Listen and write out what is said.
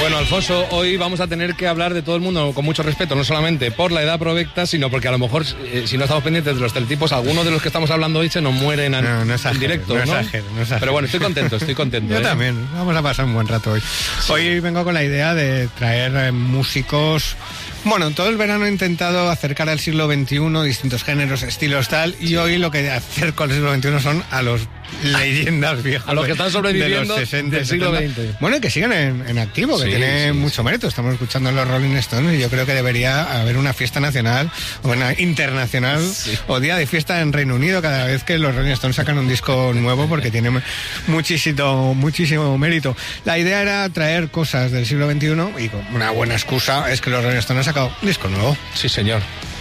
Bueno, Alfonso, hoy vamos a tener que hablar de todo el mundo con mucho respeto, no solamente por la edad provecta, sino porque a lo mejor, si no estamos pendientes de los teletipos, algunos de los que estamos hablando hoy se nos mueren en directo, ¿no? Exagero. Pero bueno, estoy contento. Yo también, vamos a pasar un buen rato hoy. Sí. Hoy vengo con la idea de traer músicos. Bueno, todo el verano he intentado acercar al siglo XXI distintos géneros, estilos, tal, y hoy lo que acerco al siglo XXI son a los leyendas viejas. A los que están sobreviviendo de los 60, del siglo 70. XX. Bueno, y que siguen en activo, que tiene mucho mérito. Estamos escuchando a los Rolling Stones y yo creo que debería haber una fiesta nacional o una internacional o día de fiesta en Reino Unido cada vez que los Rolling Stones sacan un disco nuevo, porque tiene muchísimo mérito. La idea era traer cosas del siglo XXI y con una buena excusa es que los Rolling Stones han sacado un disco nuevo. Sí, señor.